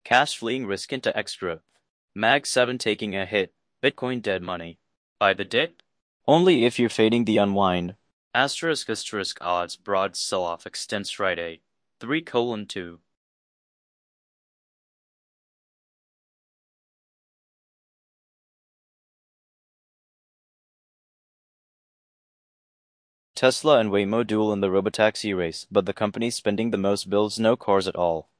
Cash fleeing risk into extra. Mag 7 taking a hit. Bitcoin dead money. Buy the dip? Only if you're fading the unwind. Asterisk odds broad sell-off extends Friday. 3:2. Tesla and Waymo duel in the robotaxi race, but the company spending the most builds no cars at all.